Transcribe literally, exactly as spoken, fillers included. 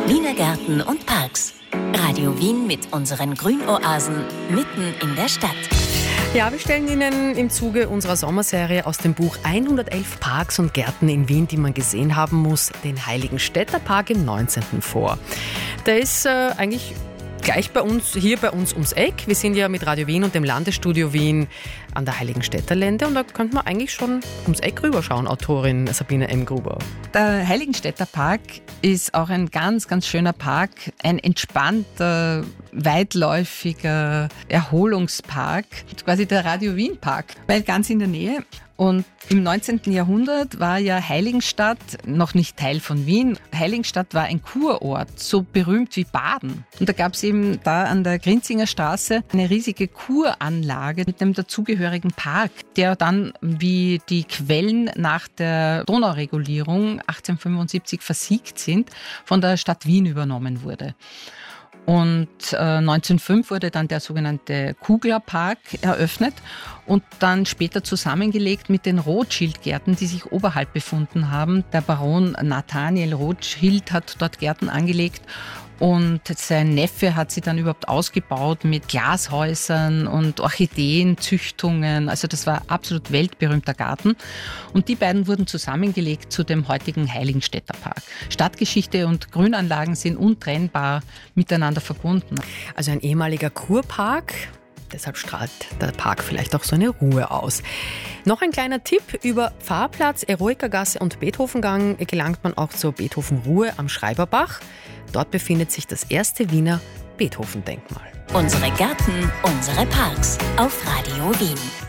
Wiener Gärten und Parks. Radio Wien mit unseren Grünoasen mitten in der Stadt. Ja, wir stellen Ihnen im Zuge unserer Sommerserie aus dem Buch hundertelf Parks und Gärten in Wien, die man gesehen haben muss, den Heiligenstädter Park im neunzehnten vor. Der ist äh, eigentlich gleich bei uns, hier bei uns ums Eck. Wir sind ja mit Radio Wien und dem Landesstudio Wien an der Heiligenstädter Lände und da könnte man eigentlich schon ums Eck rüberschauen, Autorin Sabine M. Gruber. Der Heiligenstädter Park ist auch ein ganz, ganz schöner Park, ein entspannter, weitläufiger Erholungspark, quasi der Radio Wien Park, weil ganz in der Nähe. Und im neunzehnten Jahrhundert war ja Heiligenstadt noch nicht Teil von Wien. Heiligenstadt war ein Kurort, so berühmt wie Baden. Und da gab es eben da an der Grinzinger Straße eine riesige Kuranlage mit einem dazugehörigen Park, der dann, wie die Quellen nach der Donauregulierung achtzehnhundertfünfundsiebzig versiegt sind, von der Stadt Wien übernommen wurde. Und äh, neunzehnhundertfünf wurde dann der sogenannte Kuglerpark eröffnet und dann später zusammengelegt mit den Rothschild-Gärten, die sich oberhalb befunden haben. Der Baron Nathaniel Rothschild hat dort Gärten angelegt und sein Neffe hat sie dann überhaupt ausgebaut mit Glashäusern und Orchideenzüchtungen. Also das war absolut weltberühmter Garten. Und die beiden wurden zusammengelegt zu dem heutigen Heiligenstädter Park. Stadtgeschichte und Grünanlagen sind untrennbar miteinander verbunden. Also ein ehemaliger Kurpark. Deshalb strahlt der Park vielleicht auch so eine Ruhe aus. Noch ein kleiner Tipp: Über Pfarrplatz, Eroikergasse und Beethovengang gelangt man auch zur Beethovenruhe am Schreiberbach. Dort befindet sich das erste Wiener Beethoven-Denkmal. Unsere Gärten, unsere Parks auf Radio Wien.